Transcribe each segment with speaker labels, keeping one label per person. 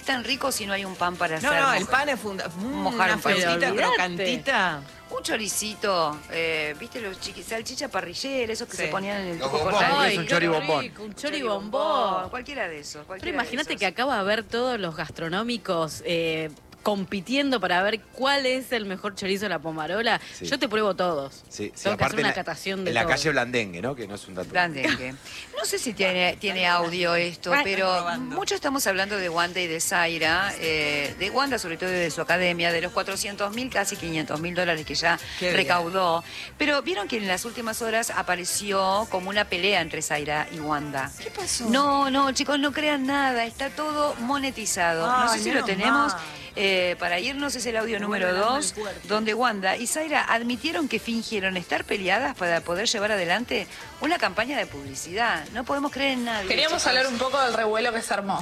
Speaker 1: tan rico si no hay un pan para hacer?
Speaker 2: No, el pan es
Speaker 1: mojar
Speaker 2: una
Speaker 1: un pancito.
Speaker 2: fresita crocantita.
Speaker 1: Un choricito, ¿viste los salchicha parrillera, esos que
Speaker 2: Sí.
Speaker 1: se ponían en el
Speaker 3: Los
Speaker 1: tubo
Speaker 3: bombones.
Speaker 1: cortado?
Speaker 4: Ay,
Speaker 3: es un
Speaker 4: qué
Speaker 3: choribombón.
Speaker 4: rico, un choribombón.
Speaker 1: Cualquiera de esos.
Speaker 4: Pero
Speaker 1: cualquiera
Speaker 4: imagínate
Speaker 1: de
Speaker 4: que
Speaker 1: esos.
Speaker 4: acaba de ver todos los gastronómicos compitiendo para ver cuál es el mejor chorizo de la Pomarola.
Speaker 3: Sí.
Speaker 4: Yo te pruebo todos.
Speaker 3: Sí, sí,
Speaker 4: Tengo que hacer
Speaker 3: aparte
Speaker 4: una
Speaker 3: en la-
Speaker 4: catación de
Speaker 3: en la
Speaker 4: todo.
Speaker 3: calle Blandengue, ¿no? Que no es un dato.
Speaker 1: Blandengue. No sé si tiene audio esto, pero
Speaker 2: probando.
Speaker 1: mucho estamos hablando de Wanda y de Zaira, de Wanda sobre todo de su academia, de los 400.000, casi 500.000 dólares que ya
Speaker 2: Qué bien.
Speaker 1: recaudó. Pero vieron que en las últimas horas apareció como una pelea entre Zaira y Wanda.
Speaker 2: ¿Qué pasó?
Speaker 1: No, chicos, no crean nada, está todo monetizado. No sé
Speaker 2: Ay,
Speaker 1: si lo
Speaker 2: menos
Speaker 1: tenemos.
Speaker 2: mal.
Speaker 1: Para irnos es el audio
Speaker 2: Me
Speaker 1: número
Speaker 2: vuelve el alma
Speaker 1: 2,
Speaker 2: el puerto.
Speaker 1: donde Wanda y Zaira admitieron que fingieron estar peleadas para poder llevar adelante una campaña de publicidad. No podemos creer en nadie.
Speaker 5: Queríamos
Speaker 1: chicos.
Speaker 5: hablar un poco del revuelo que se armó.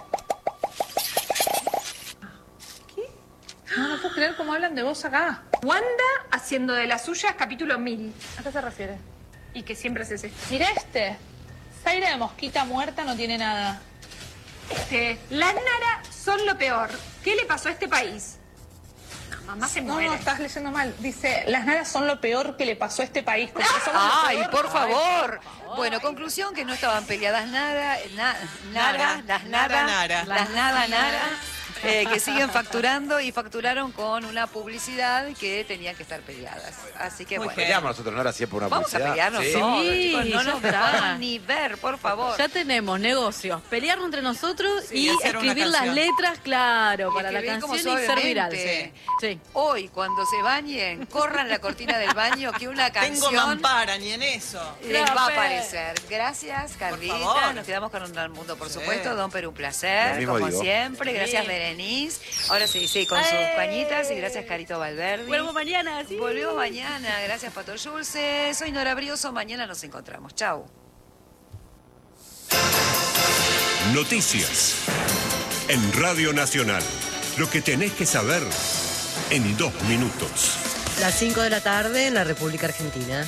Speaker 5: ¿Qué? No puedo creer cómo hablan de vos acá.
Speaker 6: Wanda haciendo de las suyas capítulo 1000.
Speaker 5: ¿A qué se refiere?
Speaker 6: Y que siempre haces esto.
Speaker 5: Mira este. Zaira de mosquita muerta no tiene nada.
Speaker 6: Las Nara son lo peor. ¿Qué le pasó a este país? No, mamá se muere.
Speaker 5: No, estás leyendo mal. Dice, las naras son lo peor que le pasó a este país. Como que somos lo
Speaker 1: Ay,
Speaker 5: peor.
Speaker 1: por favor. Bueno, conclusión que no estaban peleadas nada,
Speaker 2: Nara,
Speaker 1: las
Speaker 2: nara,
Speaker 1: nada,
Speaker 2: nara.
Speaker 1: las nada, que siguen facturando y facturaron con una publicidad que tenían que estar peleadas. Así que
Speaker 2: Muy
Speaker 1: bueno.
Speaker 3: Peleamos nosotros, ¿no? Ahora siempre una
Speaker 1: Vamos a
Speaker 3: publicidad.
Speaker 1: pelearnos
Speaker 3: Sí.
Speaker 1: todos,
Speaker 4: Sí,
Speaker 1: chicos. No
Speaker 4: ya
Speaker 1: nos
Speaker 4: está.
Speaker 1: podemos ni ver, por favor.
Speaker 4: Ya tenemos negocios, pelearnos entre nosotros
Speaker 2: Sí,
Speaker 4: y
Speaker 2: hacer una
Speaker 4: escribir las
Speaker 2: canción.
Speaker 4: letras, claro,
Speaker 1: Y
Speaker 4: para la
Speaker 1: escribir como
Speaker 4: canción y ser viral.
Speaker 1: suavemente.
Speaker 4: Sí.
Speaker 1: Hoy, cuando se bañen, corran la cortina del baño, que una
Speaker 2: Tengo
Speaker 1: canción
Speaker 2: mampara, ni en eso.
Speaker 1: les va a
Speaker 4: Claro,
Speaker 1: aparecer. Gracias, Carlita.
Speaker 2: favor.
Speaker 1: Nos quedamos con un mundo, por
Speaker 2: Sí.
Speaker 1: supuesto. Don Perú, un placer,
Speaker 3: Lo mismo
Speaker 1: como
Speaker 3: digo.
Speaker 1: siempre. Gracias,
Speaker 4: Sí.
Speaker 1: Berenice. Ahora sí, con sus cañitas. Y gracias, Carito Valverde.
Speaker 4: Vuelvo mañana, sí.
Speaker 1: Volvemos mañana. Gracias, Pato Yulce. Soy Nora Brioso. Mañana nos encontramos. Chau.
Speaker 7: Noticias. En Radio Nacional. Lo que tenés que saber en 2 minutos.
Speaker 8: Las 5 de la tarde en la República Argentina.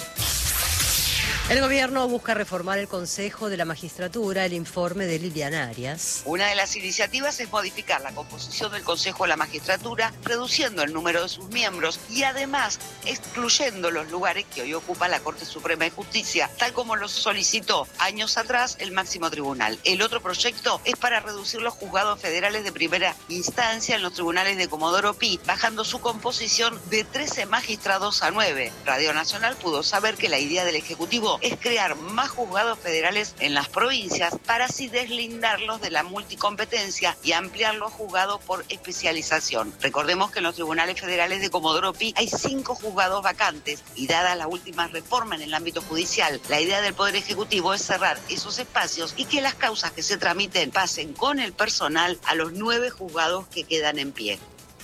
Speaker 8: El gobierno busca reformar el Consejo de la Magistratura, el informe de Liliana Arias.
Speaker 9: Una de las iniciativas es modificar la composición del Consejo de la Magistratura, reduciendo el número de sus miembros y además excluyendo los lugares que hoy ocupa la Corte Suprema de Justicia, tal como lo solicitó años atrás el máximo tribunal. El otro proyecto es para reducir los juzgados federales de primera instancia en los tribunales de Comodoro Pi, bajando su composición de 13 magistrados a 9. Radio Nacional pudo saber que la idea del Ejecutivo es crear más juzgados federales en las provincias para así deslindarlos de la multicompetencia y ampliar los juzgados por especialización. Recordemos que en los tribunales federales de Comodoro Pi hay 5 juzgados vacantes y dada la última reforma en el ámbito judicial, la idea del Poder Ejecutivo es cerrar esos espacios y que las causas que se tramiten pasen con el personal a los 9 juzgados que quedan en pie.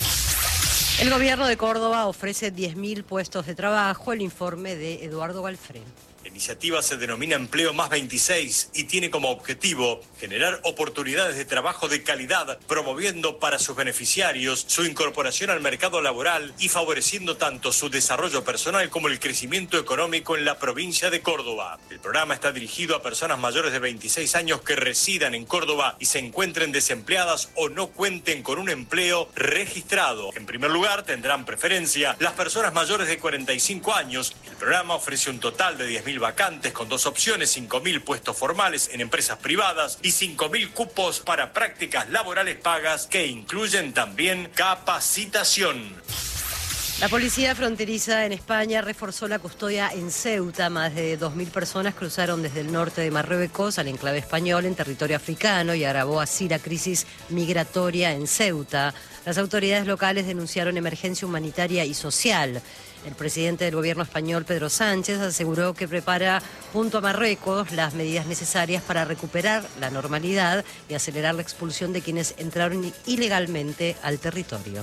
Speaker 8: El gobierno de Córdoba ofrece 10.000 puestos de trabajo, el informe de Eduardo Galfrén.
Speaker 10: La iniciativa se denomina Empleo Más 26 y tiene como objetivo generar oportunidades de trabajo de calidad, promoviendo para sus beneficiarios su incorporación al mercado laboral y favoreciendo tanto su desarrollo personal como el crecimiento económico en la provincia de Córdoba. El programa está dirigido a personas mayores de 26 años que residan en Córdoba y se encuentren desempleadas o no cuenten con un empleo registrado. En primer lugar, tendrán preferencia las personas mayores de 45 años. El programa ofrece un total de 10.000 vacantes con 2 opciones, 5.000 puestos formales en empresas privadas y 5.000 cupos para prácticas laborales pagas que incluyen también capacitación.
Speaker 8: La policía fronteriza en España reforzó la custodia en Ceuta. Más de 2.000 personas cruzaron desde el norte de Marruecos al enclave español en territorio africano y agravó así la crisis migratoria en Ceuta. Las autoridades locales denunciaron emergencia humanitaria y social. El presidente del gobierno español, Pedro Sánchez, aseguró que prepara junto a Marruecos las medidas necesarias para recuperar la normalidad y acelerar la expulsión de quienes entraron ilegalmente al territorio.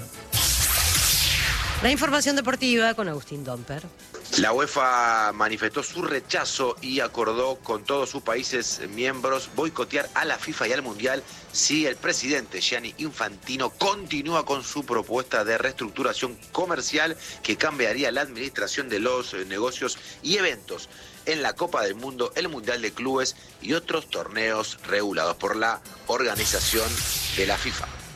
Speaker 8: La información deportiva con Agustín Domper.
Speaker 11: La UEFA manifestó su rechazo y acordó con todos sus países miembros boicotear a la FIFA y al Mundial si el presidente Gianni Infantino continúa con su propuesta de reestructuración comercial que cambiaría la administración de los negocios y eventos en la Copa del Mundo, el Mundial de Clubes y otros torneos regulados por la organización de la FIFA.